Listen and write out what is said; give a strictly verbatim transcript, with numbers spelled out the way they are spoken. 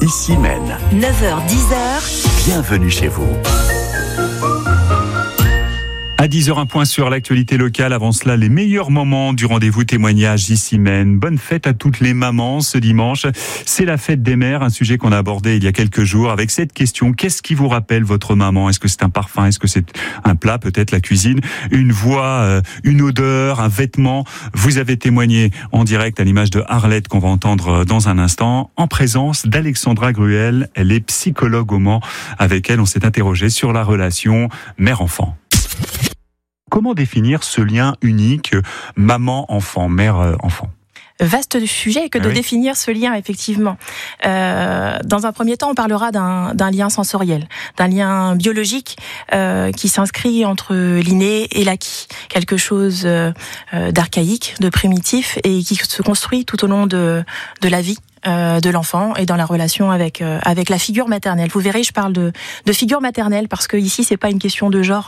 Ici Maine. neuf heures dix heures. Bienvenue chez vous. À dix heures, un point sur l'actualité locale. Avant cela, les meilleurs moments du rendez-vous témoignage d'Ici Maine. Bonne fête à toutes les mamans ce dimanche. C'est la fête des mères, un sujet qu'on a abordé il y a quelques jours avec cette question. Qu'est-ce qui vous rappelle votre maman? Est-ce que c'est un parfum? Est-ce que c'est un plat? Peut-être la cuisine? Une voix, une odeur, un vêtement? Vous avez témoigné en direct à l'image de Arlette qu'on va entendre dans un instant, en présence d'Alexandra Gruel. Elle est psychologue au Mans. Avec elle, on s'est interrogé sur la relation mère-enfant. Comment définir ce lien unique maman-enfant, mère-enfant ? Vaste sujet que de oui. définir ce lien, effectivement. Euh, dans un premier temps, on parlera d'un, d'un lien sensoriel, d'un lien biologique euh, qui s'inscrit entre l'inné et l'acquis. Quelque chose euh, d'archaïque, de primitif et qui se construit tout au long de, de la vie euh, de l'enfant et dans la relation avec euh, avec la figure maternelle. Vous verrez, je parle de de figure maternelle parce que ici c'est pas une question de genre.